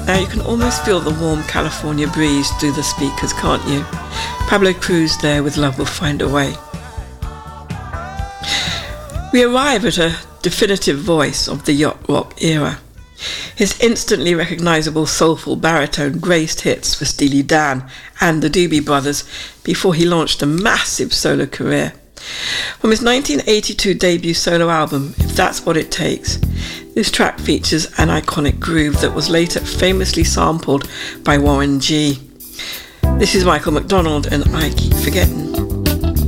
Now you can almost feel the warm California breeze through the speakers, can't you? Pablo Cruz there with Love Will Find a Way. We arrive at a definitive voice of the yacht rock era. His instantly recognisable soulful baritone graced hits for Steely Dan and the Doobie Brothers before he launched a massive solo career. From his 1982 debut solo album, If That's What It Takes, this track features an iconic groove that was later famously sampled by Warren G. This is Michael McDonald and I Keep Forgetting.